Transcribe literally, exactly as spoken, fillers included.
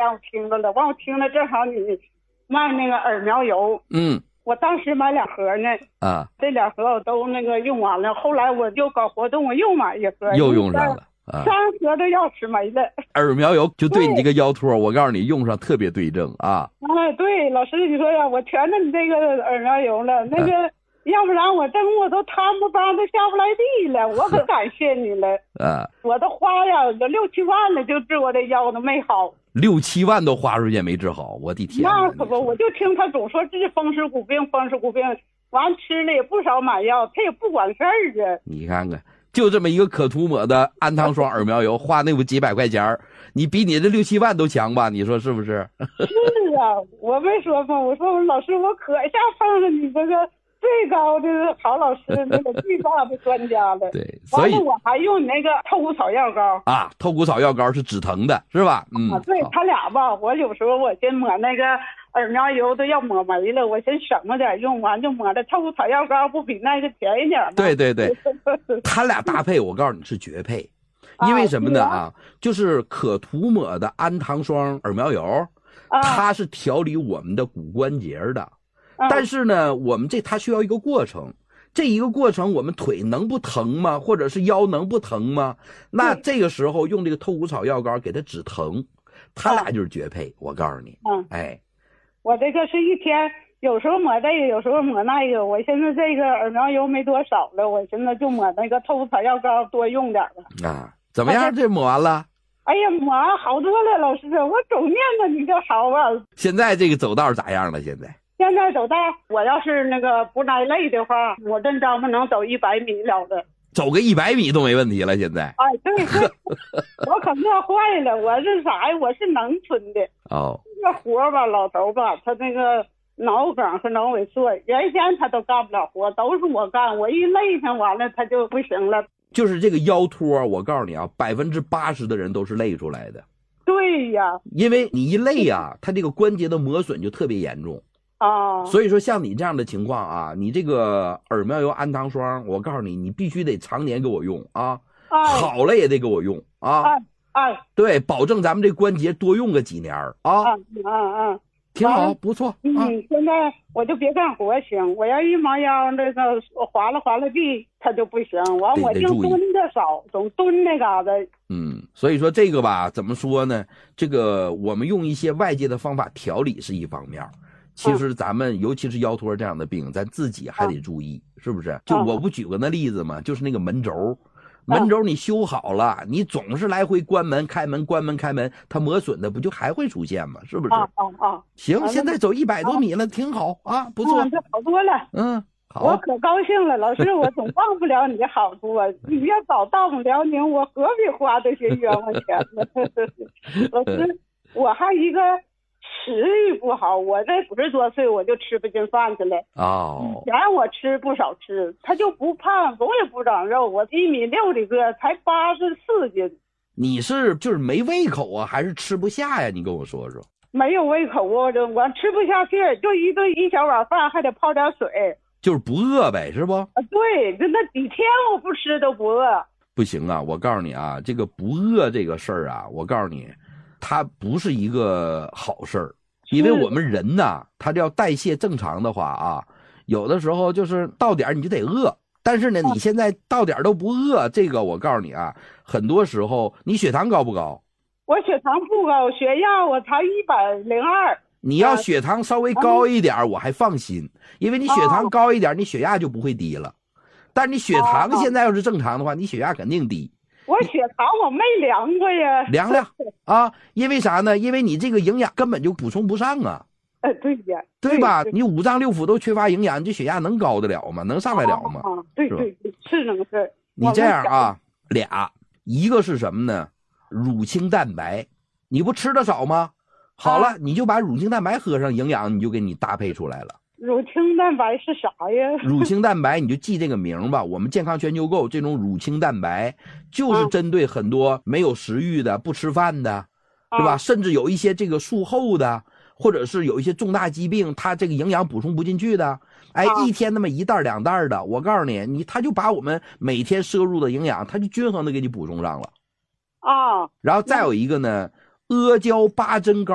让我听着了，完我听了正好你卖那个耳苗油， 嗯， 我当时买两盒呢， 啊， 这两盒我都那个用完了，后来我就搞活动，我又买一盒， 又用上了。啊， 三盒都要吃没了。 耳苗油就对你这个腰托，我告诉你用上特别对症啊。 哎，对，老师你说呀，我全着你这个耳苗油了，那个、啊、要不然我真我都摊不帮都下不来地了，我可感谢你了。啊，我都花呀有六七万了，就治我这腰都没好。 六七万都花出去也没治好，我的天！ 那可不，我就听他总说治风湿骨病，风湿骨病，完吃了也不少买药，他也不管事儿啊。 你看看。就这么一个可涂抹的安糖霜耳苗油，花那不几百块钱，你比你这六七万都强吧？你说是不是？ 是啊，我没说嘛，我说老师，我可下碰上你这个最高的好老师，那个最大的专家了。 对，所以我还用那个透骨草药膏啊，透骨草药膏是止疼的，是吧？嗯， 啊、对他俩吧，我有时候我先抹那个耳苗油都要抹没了，我先省着点用，完就抹的透骨草药膏，不比那个便宜点吗？ 对对对，他俩搭配，我告诉你是绝配，因为什么呢啊？就是可涂抹的安糖霜耳苗油，啊、它是调理我们的骨关节的，啊、但是呢，我们这它需要一个过程。这一个过程，我们腿能不疼吗？或者是腰能不疼吗？那这个时候用这个透骨草药膏给它止疼，它俩就是绝配。我告诉你， 嗯， 哎， 我这个是一天，有时候抹这个，有时候抹那个。我现在这个耳苗油没多少了，我现在就抹那个透骨草药膏多用点了。 啊，怎么样？这抹完了？ 哎呀，抹完好多了，老师，我总念着你就好啊。 现在这个走道咋样了？现在？ 现在走道，我要是那个不挨累的话，我真招不能走一百米了的。 走个一百米都没问题了，现在。 哎，对对，我可乐坏了，我是啥呀？我是农村的。 哦。 这活吧，老头吧，他那个脑梗和脑萎缩，原先他都干不了活，都是我干，我一累上完了他就不行了。 就是这个腰托，我告诉你啊，百分之八十的人都是累出来的。 对呀。 因为你一累啊，他这个关节的磨损就特别严重。 啊， 所以说像你这样的情况啊，你这个耳苗油安糖霜，我告诉你，你必须得常年给我用啊，哎、好了也得给我用啊， 哎哎， 对，保证咱们这关节多用个几年啊， 嗯嗯嗯， 挺好，不错。 嗯， 啊、 现在我就别干活行，我要一猫腰那个划拉划拉地，它就不行，完我就蹲的少，总蹲那嘎达。 嗯，所以说这个吧，怎么说呢？这个我们用一些外界的方法调理是一方面。其实咱们尤其是腰托这样的病，咱自己还得注意，是不是？就我不举个那例子嘛，就是那个门轴，门轴你修好了，你总是来回关门开门关门开门，它磨损的不就还会出现吗？是不是？ 啊啊啊！ 行，现在走一百多米了，挺好啊，不错， 这好多了。 嗯，好， 我可高兴了，老师，我总忘不了你的好处啊！你要早到不辽宁，我何必花这些冤枉钱呢？老师，我还一个。食欲不好，我这五十多岁我就吃不进饭去了。 哦， 以前我吃不少吃，他就不胖，我也不长肉，我一米六的个，才八十四斤。 你是就是没胃口啊，还是吃不下呀？你跟我说说。 没有胃口，我这我吃不下去，就一顿一小碗饭，还得泡点水。 就是不饿呗，是不？ 啊，对，就那几天我不吃都不饿。 不行啊，我告诉你啊，这个不饿这个事儿啊，我告诉你。它不是一个好事儿，因为我们人呐，他要代谢正常的话啊，有的时候就是到点你就得饿，但是呢，你现在到点都不饿，这个我告诉你啊，很多时候你血糖高不高？ 我血糖不高，血压我才一百零二。 你要血糖稍微高一点，我还放心，因为你血糖高一点，你血压就不会低了。但是你血糖现在要是正常的话，你血压肯定低。 我血糖我没量过呀， 量量啊，因为啥呢？因为你这个营养根本就补充不上啊。 哎，对呀， 对吧？你五脏六腑都缺乏营养，你这血压能高得了吗？能上来了吗？ 啊，对对对，是那个事儿。 你这样啊，俩，一个是什么呢？乳清蛋白，你不吃的少吗？好了，你就把乳清蛋白喝上，营养你就给你搭配出来了。 乳清蛋白是啥呀？ 乳清蛋白你就记这个名吧。我们健康全球购这种乳清蛋白，就是针对很多没有食欲的、不吃饭的，是吧？甚至有一些这个术后的，或者是有一些重大疾病，它这个营养补充不进去的，哎，一天那么一袋两袋的，我告诉你，你他就把我们每天摄入的营养，他就均衡的给你补充上了。 啊， 然后再有一个呢，阿胶八珍膏。